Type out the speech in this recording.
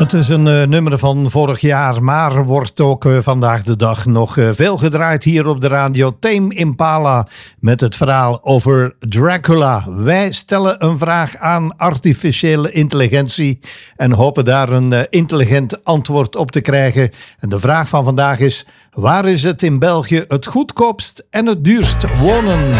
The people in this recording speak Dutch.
Het is een nummer van vorig jaar, maar wordt ook vandaag de dag nog veel gedraaid hier op de radio. Tame Impala met het verhaal over Dracula. Wij stellen een vraag aan artificiële intelligentie en hopen daar een intelligent antwoord op te krijgen. En de vraag van vandaag is: waar is het in België het goedkoopst en het duurst wonen?